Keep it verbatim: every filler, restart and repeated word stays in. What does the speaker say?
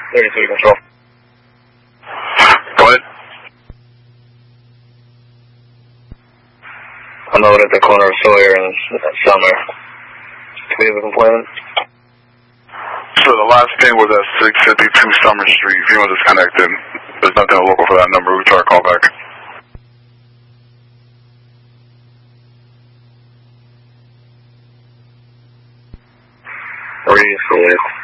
thirty-three control. Go ahead. I'm over at the corner of Sawyer and Summer. Do we have a complaint? So the last ping was at six fifty-two Summer Street. If you want disconnected, there's nothing local for that number. We try to call back. Read for it.